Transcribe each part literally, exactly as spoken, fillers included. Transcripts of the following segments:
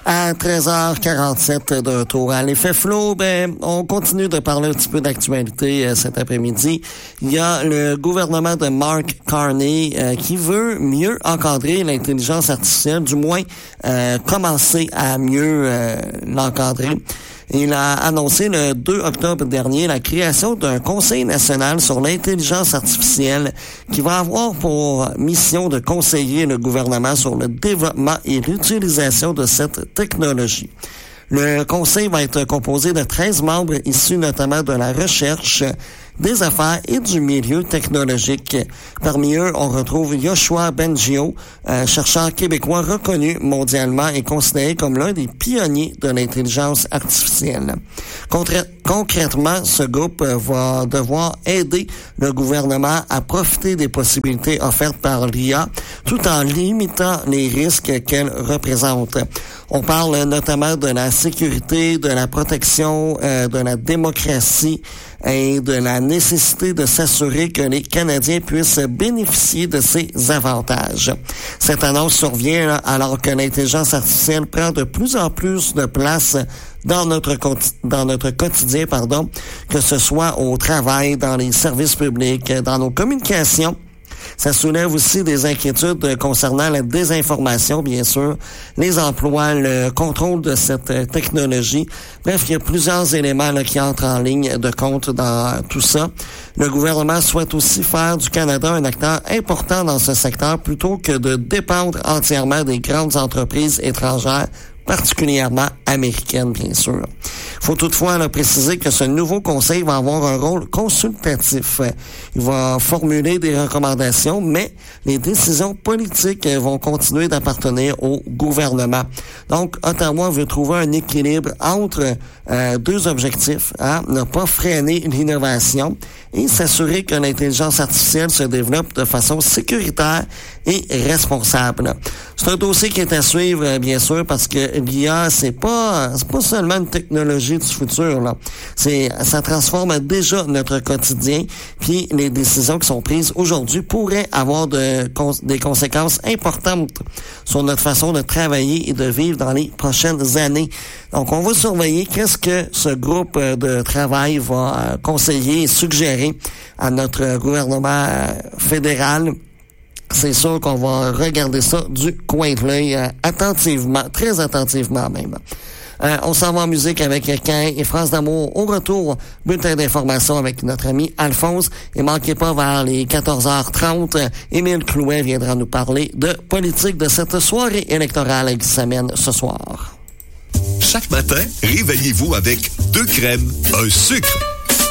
À treize heures quarante-sept de retour à l'effet flow, ben, on continue de parler un petit peu d'actualité euh, cet après-midi. Il y a le gouvernement de Mark Carney euh, qui veut mieux encadrer l'intelligence artificielle, du moins euh, commencer à mieux euh, l'encadrer. Il a annoncé le deux octobre dernier la création d'un Conseil national sur l'intelligence artificielle qui va avoir pour mission de conseiller le gouvernement sur le développement et l'utilisation de cette technologie. Le conseil va être composé de treize membres issus notamment de la recherche, des affaires et du milieu technologique. Parmi eux, on retrouve Yoshua Bengio, euh, chercheur québécois reconnu mondialement et considéré comme l'un des pionniers de l'intelligence artificielle. Concrè- concrètement, ce groupe va devoir aider le gouvernement à profiter des possibilités offertes par l'I A, tout en limitant les risques qu'elle représente. On parle notamment de la sécurité, de la protection, euh, de la démocratie et de la nécessité de s'assurer que les Canadiens puissent bénéficier de ces avantages. Cette annonce survient là, alors que l'intelligence artificielle prend de plus en plus de place dans notre dans notre quotidien, pardon, que ce soit au travail, dans les services publics, dans nos communications. Ça soulève aussi des inquiétudes concernant la désinformation, bien sûr, les emplois, le contrôle de cette technologie. Bref, il y a plusieurs éléments là, qui entrent en ligne de compte dans tout ça. Le gouvernement souhaite aussi faire du Canada un acteur important dans ce secteur plutôt que de dépendre entièrement des grandes entreprises étrangères, particulièrement américaine, bien sûr. Il faut toutefois là, préciser que ce nouveau conseil va avoir un rôle consultatif. Il va formuler des recommandations, mais les décisions politiques vont continuer d'appartenir au gouvernement. Donc, Ottawa veut trouver un équilibre entre euh, deux objectifs, hein, ne pas freiner l'innovation et s'assurer que l'intelligence artificielle se développe de façon sécuritaire et responsable. C'est un dossier qui est à suivre, bien sûr, parce que l'I A, c'est pas, c'est pas seulement une technologie du futur, là. C'est, ça transforme déjà notre quotidien, puis les décisions qui sont prises aujourd'hui pourraient avoir de, des conséquences importantes sur notre façon de travailler et de vivre dans les prochaines années. Donc, on va surveiller qu'est-ce que ce groupe de travail va conseiller et suggérer à notre gouvernement fédéral. C'est sûr qu'on va regarder ça du coin de l'œil euh, attentivement, très attentivement même. Euh, on s'en va en musique avec Cain et France d'amour. Au retour, bulletin d'information avec notre ami Alphonse. Et manquez pas, vers les quatorze heures trente, Émile Clouet viendra nous parler de politique de cette soirée électorale qui s'amène ce soir. Chaque matin, réveillez-vous avec deux crèmes, un sucre.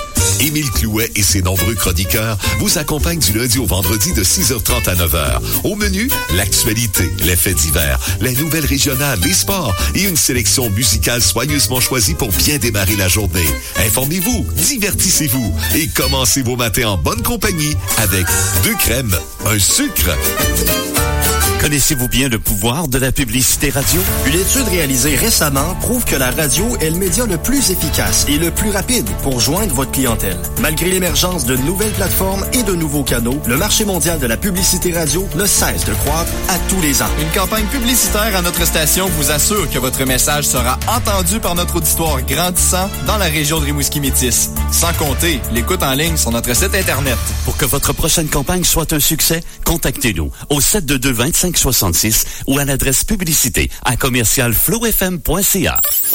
Émile Clouet et ses nombreux chroniqueurs vous accompagnent du lundi au vendredi de six heures trente à neuf heures. Au menu, l'actualité, les faits divers, les nouvelles régionales, les sports et une sélection musicale soigneusement choisie pour bien démarrer la journée. Informez-vous, divertissez-vous et commencez vos matins en bonne compagnie avec deux crèmes, un sucre. Connaissez-vous bien le pouvoir de la publicité radio? Une étude réalisée récemment prouve que la radio est le média le plus efficace et le plus rapide pour joindre votre clientèle. Malgré l'émergence de nouvelles plateformes et de nouveaux canaux, le marché mondial de la publicité radio ne cesse de croître à tous les ans. Une campagne publicitaire à notre station vous assure que votre message sera entendu par notre auditoire grandissant dans la région de Rimouski-Métis. Sans compter l'écoute en ligne sur notre site Internet. Pour que votre prochaine campagne soit un succès, contactez-nous au sept deux deux, deux cinq six six ou à l'adresse publicité à commercial flow f m point c a.